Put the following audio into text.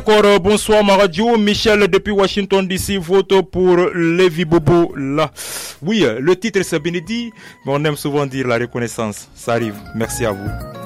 Encore bonsoir ma radio, Michel depuis Washington DC, vote pour Lévi Bobo là. Oui, le titre c'est Bénédit, mais on aime souvent dire la reconnaissance. Ça arrive, merci à vous.